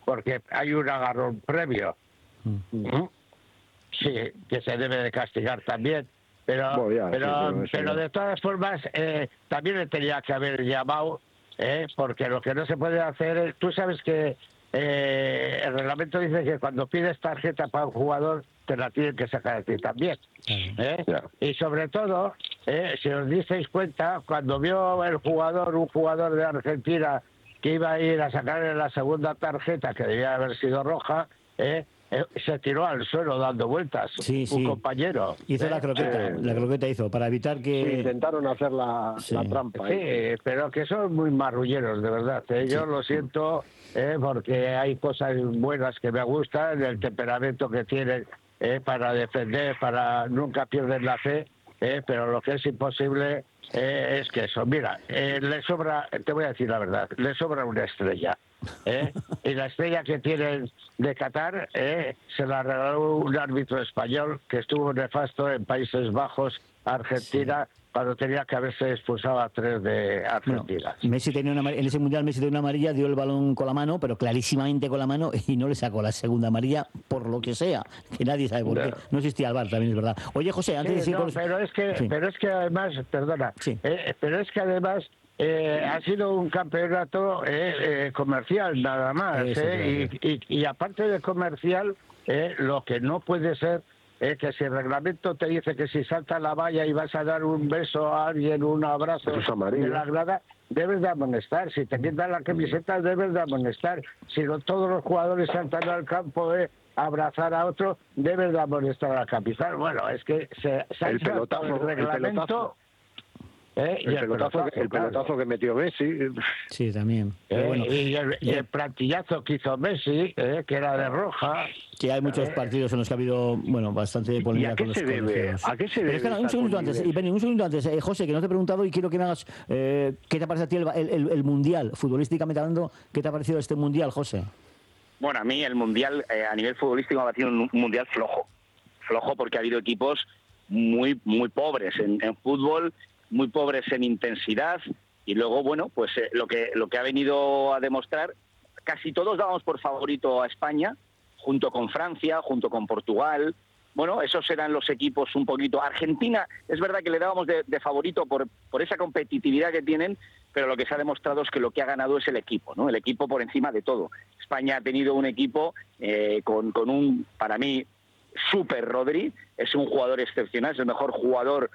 porque hay un agarrón previo. Sí, que se debe de castigar también. Pero de todas formas, también le tenía que haber llamado, porque lo que no se puede hacer es, tú sabes que el reglamento dice que cuando pides tarjeta para un jugador, te la tienen que sacar a ti también. Y sobre todo, si os disteis cuenta, cuando vio un jugador de Argentina, que iba a ir a sacarle la segunda tarjeta, que debía haber sido roja, se tiró al suelo dando vueltas, un compañero. Hizo la croqueta hizo, para evitar que... Sí, intentaron hacer la trampa. Sí, pero que son muy marrulleros, de verdad. Yo lo siento, porque hay cosas buenas que me gustan, el temperamento que tienen para defender, nunca pierden la fe, pero lo que es imposible es que eso. Mira, le sobra, te voy a decir la verdad, le sobra una estrella. Y la estrella que tienen de Qatar se la regaló un árbitro español que estuvo nefasto en Países Bajos, Argentina, cuando tenía que haberse expulsado a 3 de Argentina. Bueno, Messi tenía en ese mundial Messi tenía una amarilla, dio el balón con la mano, pero clarísimamente con la mano, y no le sacó la segunda amarilla por lo que sea, que nadie sabe por qué. No existía el VAR, también es verdad. Oye, José, antes de decir... pero es que además, perdona, pero es que además ha sido un campeonato comercial nada más, y aparte de comercial, lo que no puede ser es que si el reglamento te dice que si saltas la valla y vas a dar un beso a alguien, un abrazo de la grada, debes de amonestar. Si te quitan la camiseta, debes de amonestar. Si todos los jugadores saltan al campo a abrazar a otro, debes de amonestar al capitán. Bueno, es que se ha el reglamento. El pelotazo que metió Messi. Sí, también. Bueno, y el plantillazo que hizo Messi, que era de roja. Sí, hay muchos partidos en los que ha habido, bastante polémica con los colegiados. ¿A qué se debe? Pero es que, un segundo antes, José, que no te he preguntado y quiero que me hagas ¿qué te parece a ti el Mundial, futbolísticamente hablando? ¿Qué te ha parecido este Mundial, José? Bueno, a mí el Mundial, a nivel futbolístico, me ha parecido un Mundial flojo. Flojo porque ha habido equipos muy pobres en fútbol, muy pobres en intensidad, y luego, pues lo que ha venido a demostrar, casi todos dábamos por favorito a España, junto con Francia, junto con Portugal. Bueno, esos eran los equipos un poquito. Argentina, es verdad que le dábamos de favorito por esa competitividad que tienen, pero lo que se ha demostrado es que lo que ha ganado es el equipo, ¿no? El equipo por encima de todo. España ha tenido un equipo con un, para mí, super Rodri, es un jugador excepcional, es el mejor jugador.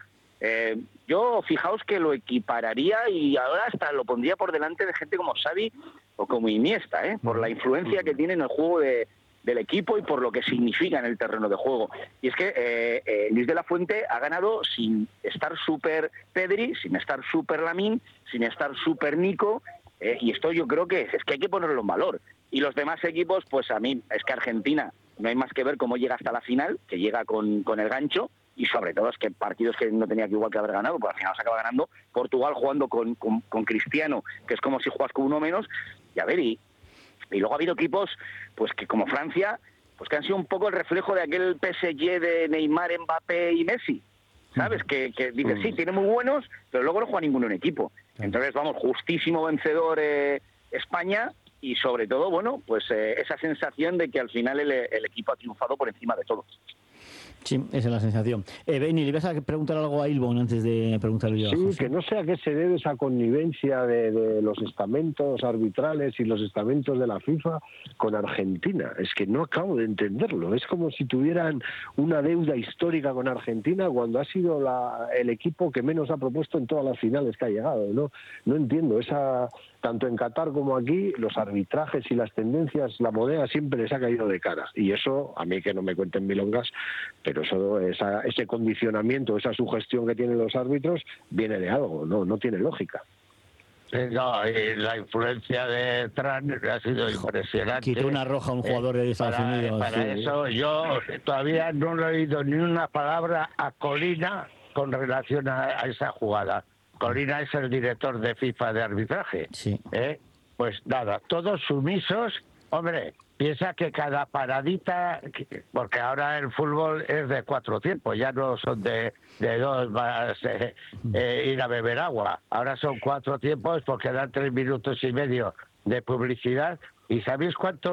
Yo, fijaos que lo equipararía y ahora hasta lo pondría por delante de gente como Xavi o como Iniesta, por la influencia que tiene en el juego del equipo y por lo que significa en el terreno de juego. Y es que Luis de la Fuente ha ganado sin estar súper Pedri, sin estar súper Lamine, sin estar súper Nico, y esto yo creo que es que hay que ponerlo en valor. Y los demás equipos, pues a mí, es que Argentina, no hay más que ver cómo llega hasta la final, que llega con el gancho, y sobre todo es que partidos que no tenía que igual que haber ganado, porque al final se acaba ganando. Portugal jugando con Cristiano, que es como si juegas con uno menos, y a ver, y luego ha habido equipos pues que como Francia, pues que han sido un poco el reflejo de aquel PSG de Neymar, Mbappé y Messi, ¿sabes? Que dices, sí, tiene muy buenos, pero luego no juega ninguno en equipo. Entonces, vamos, justísimo vencedor España, y sobre todo, pues esa sensación de que al final el equipo ha triunfado por encima de todo. Sí, esa es la sensación. Benny, ¿le ibas a preguntar algo a Ilbon antes de preguntarle yo a José? Sí, que no sé a qué se debe esa connivencia de los estamentos arbitrales y los estamentos de la FIFA con Argentina. Es que no acabo de entenderlo. Es como si tuvieran una deuda histórica con Argentina cuando ha sido el equipo que menos ha propuesto en todas las finales que ha llegado. No entiendo esa... Tanto en Qatar como aquí, los arbitrajes y las tendencias, la moneda siempre les ha caído de cara. Y eso, a mí que no me cuenten milongas, pero ese condicionamiento, esa sugestión que tienen los árbitros, viene de algo, no tiene lógica. No, y la influencia de Trump ha sido impresionante. Quitó una roja a un jugador de Estados Unidos. Para eso yo todavía no le he oído ni una palabra a Colina con relación a esa jugada. Colina es el director de FIFA de arbitraje. Sí. Pues nada, todos sumisos. Hombre, piensa que cada paradita, porque ahora el fútbol es de 4 tiempos, ya no son de 2 más ir a beber agua. Ahora son 4 tiempos porque dan 3 minutos y medio de publicidad. ¿Y sabéis cuánto